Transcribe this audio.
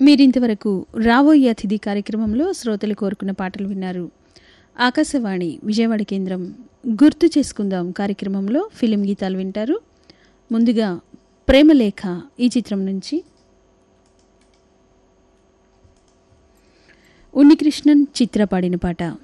మీరింతవరకు రాబోయే అతిథి కార్యక్రమంలో శ్రోతలు కోరుకున్న పాటలు విన్నారు. ఆకాశవాణి విజయవాడ కేంద్రం గుర్తు చేసుకుందాం కార్యక్రమంలో ఫిలిం గీతాలు వింటారు. ముందుగా ప్రేమలేఖ ఈ చిత్రం నుంచి ఉన్నికృష్ణన్ చిత్ర పాడిన పాట.